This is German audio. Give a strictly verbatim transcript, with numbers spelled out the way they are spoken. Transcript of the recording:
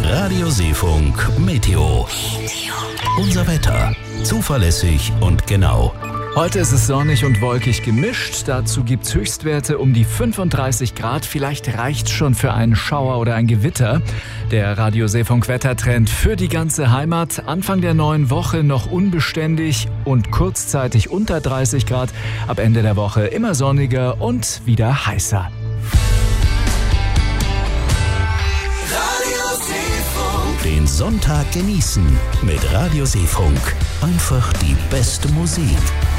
Radio Seefunk Meteo. Unser Wetter. Zuverlässig und genau. Heute ist es sonnig und wolkig gemischt. Dazu gibt's Höchstwerte um die fünfunddreißig Grad. Vielleicht reicht's schon für einen Schauer oder ein Gewitter. Der Radio Seefunk Wettertrend für die ganze Heimat. Anfang der neuen Woche noch unbeständig und kurzzeitig unter dreißig Grad. Ab Ende der Woche immer sonniger und wieder heißer. Den Sonntag genießen mit Radio Seefunk. Einfach die beste Musik.